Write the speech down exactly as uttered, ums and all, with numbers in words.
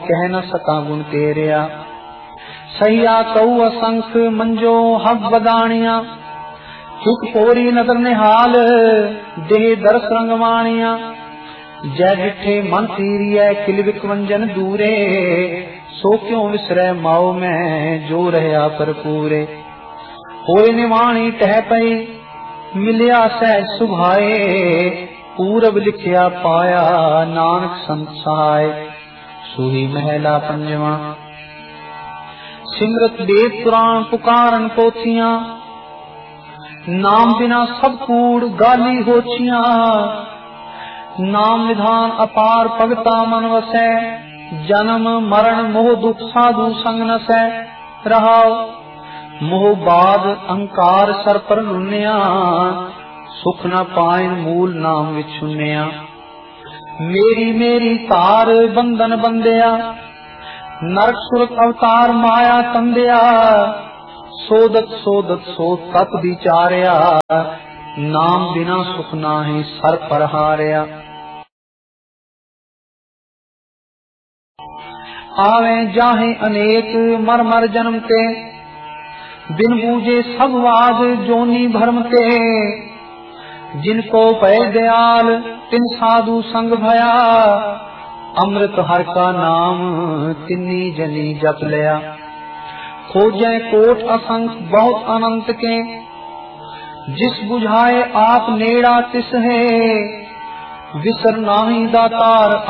कह न सका गुण तेरिया। सहिया कऊ असंख मंजो हब बदानिया, चुक पोरी नगर निहाल देह दरस रंगवाणिया। जय डिठे मन तीरिय किल विकवंजन दूरे, सो क्यों विसरै माओ में जो रहया भरपूरे। होए निवाणी टह पई मिलिया सहज सुभाए, पूरब लिखिया पाया नानक संत सहाय। सूही महला पंजवा। सिमरत वेद पुराण पुकारन पोथियां, नाम बिना सब कूड़ गाली होछियां। नाम विधान अपार भगता मन वसै, जन्म मरण मोह दुख साधु संग नसै। रहाओ मोह बाद अहंकार सर पर लुनिया, सुख न पाइन मूल नाम विछुनिया। मेरी मेरी तार बंधन बंदिया, नरक सुरत अवतार माया तंदिया। सोदत सोदत सो तप विचारिया, नाम बिना सुख नाहि सर पर हारिया। आवे जाहे अनेक मर मर जन्म ते, बिन बूझे सब वाद जोनी भरम ते। जिनको भय दयाल तिन साधु संग भया, अमृत हर का नाम तिन्नी जनी जप लिया। खोजे कोट असंख बहुत अनंत के, जिस बुझाए आप नेड़ा तिस है। विसर नाहि दातार